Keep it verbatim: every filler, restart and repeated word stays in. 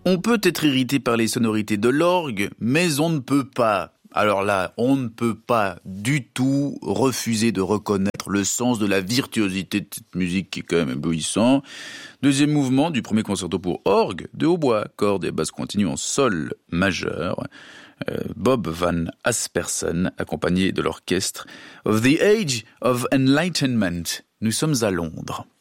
On peut être irrité par les sonorités de l'orgue, mais on ne peut pas, alors là, on ne peut pas du tout refuser de reconnaître le sens de la virtuosité de cette musique qui est quand même éblouissant. Deuxième mouvement du premier concerto pour orgue, de hautbois, cordes et basse continue en sol majeur. Euh, Bob Van Aspersen, accompagné de l'orchestre of the Age of Enlightenment. Nous sommes à Londres.